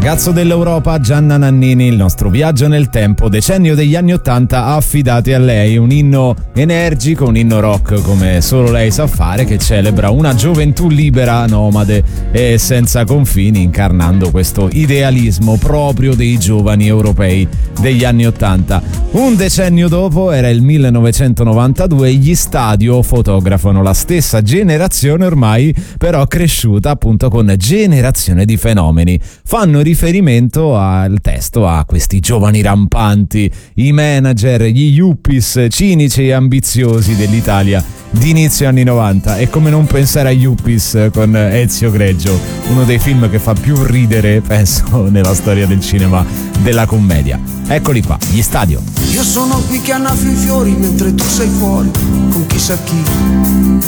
Ragazzo dell'Europa, Gianna Nannini, il nostro viaggio nel tempo, decennio degli anni '80 affidati a lei, un inno energico, un inno rock come solo lei sa fare, che celebra una gioventù libera, nomade e senza confini, incarnando questo idealismo proprio dei giovani europei degli anni '80. Un decennio dopo, era il 1992, gli Stadio fotografano la stessa generazione ormai, però cresciuta appunto con Generazione di fenomeni. Fanno riferimento al testo a questi giovani rampanti, i manager, gli yuppies cinici e ambiziosi dell'Italia di inizio anni 90. E come non pensare a Yuppies con Ezio Greggio, uno dei film che fa più ridere, penso, nella storia del cinema della commedia. Eccoli qua, gli Stadio. Io sono qui che annaffio i fiori mentre tu sei fuori con chissà chi.